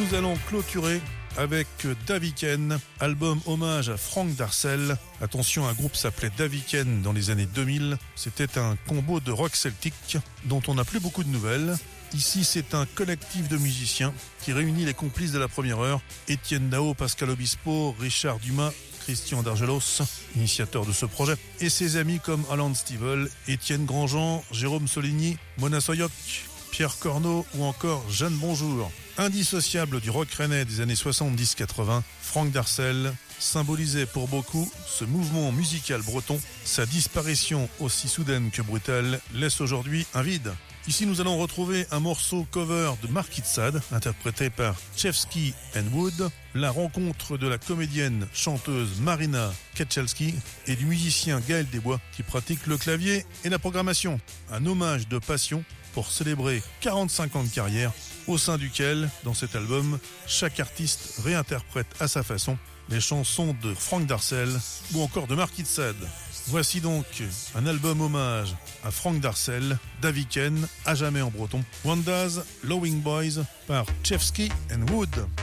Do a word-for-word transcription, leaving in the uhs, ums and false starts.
nous allons clôturer avec Daviken, album hommage à Frank Darcel. Attention, un groupe s'appelait Daviken dans les années deux mille. C'était un combo de rock celtique dont on n'a plus beaucoup de nouvelles. Ici, c'est un collectif de musiciens qui réunit les complices de la première heure. Étienne Dao, Pascal Obispo, Richard Dumas, Christian Dargelos, initiateur de ce projet, et ses amis comme Alan Stivell, Étienne Grandjean, Jérôme Soligny, Mona Soyoc, Pierre Corneau ou encore Jeanne Bonjour. Indissociable du rock rennais des années soixante-dix quatre-vingts, Frank Darcel symbolisait pour beaucoup ce mouvement musical breton. Sa disparition, aussi soudaine que brutale, laisse aujourd'hui un vide. Ici, nous allons retrouver un morceau cover de Marquis de Sade, interprété par Chevsky and Wood, la rencontre de la comédienne chanteuse Marina Ketchelski et du musicien Gaël Desbois qui pratique le clavier et la programmation. Un hommage de passion pour célébrer quarante-cinq ans de carrière, au sein duquel, dans cet album, chaque artiste réinterprète à sa façon les chansons de Frank Darcel ou encore de Marquis de Sade. Voici donc un album hommage à Frank Darcel, Daviken, à jamais en breton, Wanda's Lowing Boys par Chevsky and Wood.